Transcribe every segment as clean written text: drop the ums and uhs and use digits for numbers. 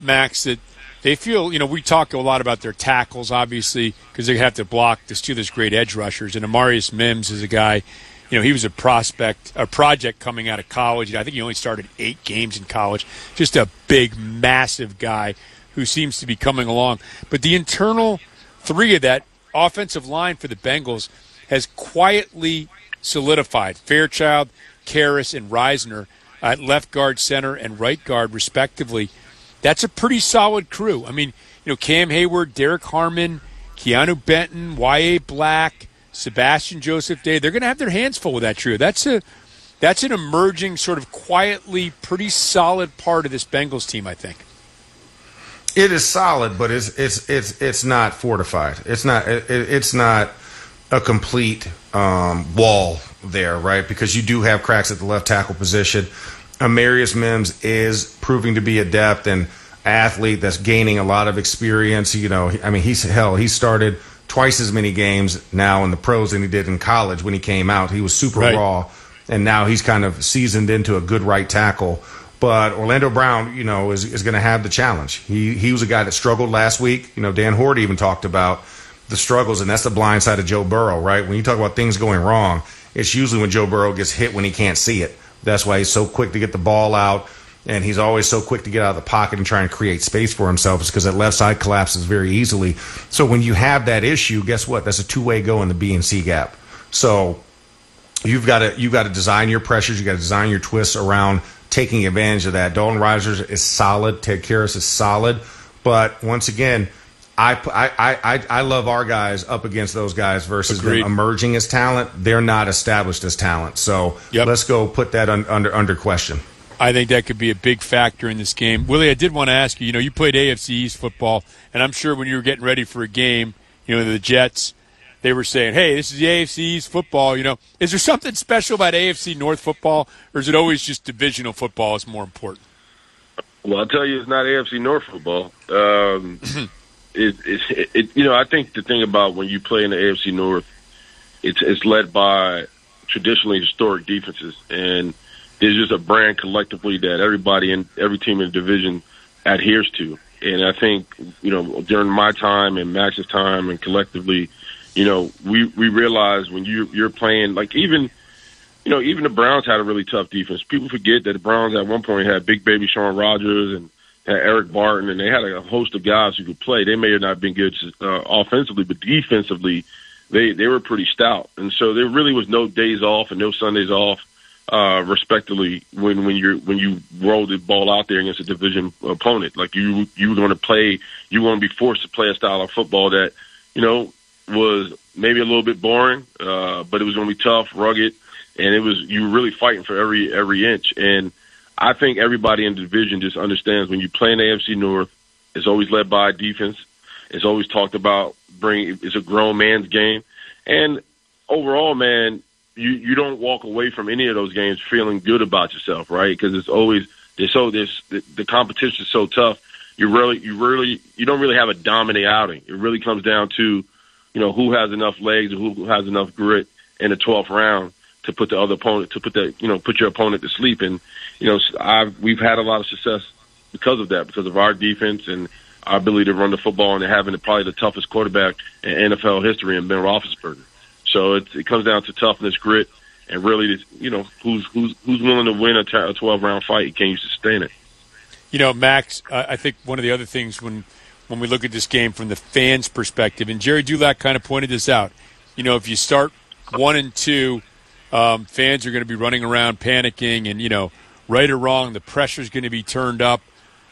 Max, that they feel, we talk a lot about their tackles, obviously, because they have to block the Steelers' great edge rushers. And Amarius Mims is a guy, he was a project coming out of college. I think he only started 8 games in college. Just a big, massive guy who seems to be coming along. But the internal 3 of that offensive line for the Bengals has quietly solidified. Fairchild, Karras, and Reisner at left guard, center, and right guard, respectively. That's a pretty solid crew. I mean, Cam Hayward, Derek Harmon, Keanu Benton, Y.A. Black, Sebastian Joseph Day, they're going to have their hands full with that trio. That's an emerging, sort of quietly pretty solid part of this Bengals team, I think. It is solid, but it's not fortified. It's not a complete wall there, right? Because you do have cracks at the left tackle position. Amarius Mims is proving to be a depth and athlete that's gaining a lot of experience. He started twice as many games now in the pros than he did in college when he came out. He was super raw, and now he's kind of seasoned into a good right tackle. But Orlando Brown, is going to have the challenge. He was a guy that struggled last week. Dan Horde even talked about the struggles, and that's the blind side of Joe Burrow, right? When you talk about things going wrong, it's usually when Joe Burrow gets hit when he can't see it. That's why he's so quick to get the ball out, and he's always so quick to get out of the pocket and try and create space for himself. It's because that left side collapses very easily. So when you have that issue, guess what? That's a two-way go in the B and C gap. So you've got to design your pressures. You've got to design your twists around taking advantage of that. Dalton Risner is solid. Ted Karras is solid. But once again, I love our guys up against those guys versus them emerging as talent. They're not established as talent. So let's go put that under question. I think that could be a big factor in this game. Willie, I did want to ask you, you played AFC East football, and I'm sure when you were getting ready for a game, the Jets, they were saying, hey, this is the AFC East football. Is there something special about AFC North football, or is it always just divisional football is more important? Well, I'll tell you, it's not AFC North football. I think the thing about when you play in the AFC North, it's led by traditionally historic defenses, and there's just a brand collectively that everybody in every team in the division adheres to. And I think, during my time and Max's time and collectively, we realized when you're playing, like even the Browns had a really tough defense. People forget that the Browns at one point had Big Baby Shawn Rodgers and had Eric Barton, and they had a host of guys who could play. They may have not been good offensively, but defensively, they were pretty stout. And so there really was no days off and no Sundays off, respectively, when you roll the ball out there against a division opponent. Like you were going to be forced to play a style of football that, was maybe a little bit boring, but it was going to be tough, rugged, and you were really fighting for every inch. And I think everybody in the division just understands when you play in the AFC North, it's always led by defense. It's always talked about it's a grown man's game. And overall, man, you don't walk away from any of those games feeling good about yourself, right? Because the competition is so tough. You don't really have a dominant outing. It really comes down to, who has enough legs and who has enough grit in the 12th round to put the other opponent, put your opponent to sleep. And, we've had a lot of success because of that, because of our defense and our ability to run the football and having probably the toughest quarterback in NFL history in Ben Roethlisberger. So it comes down to toughness, grit, and really, who's willing to win a 12-round fight and can you sustain it? Max, I think one of the other things when we look at this game from the fans' perspective, and Jerry Dulac kind of pointed this out, if you start 1-2, fans are going to be running around panicking, and, right or wrong, the pressure's going to be turned up,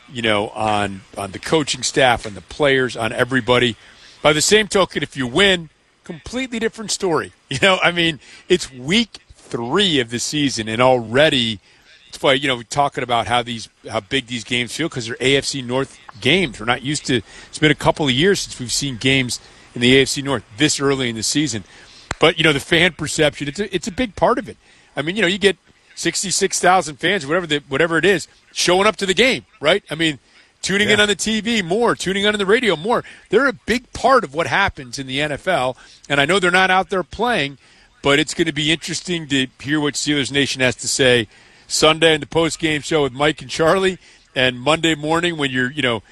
on the coaching staff, on the players, on everybody. By the same token, if you win, completely different story. It's week 3 of the season, and already it's funny, talking about how big these games feel because they're AFC North games. We're not used to. It's been a couple of years since we've seen games in the AFC North this early in the season. But the fan perception, it's a big part of it. You get 66,000 fans, whatever it is, showing up to the game, right? Tuning in on the TV more, tuning in on the radio more. They're a big part of what happens in the NFL, and I know they're not out there playing, but it's going to be interesting to hear what Steelers Nation has to say Sunday in the post-game show with Mike and Charlie, And Monday morning when you're,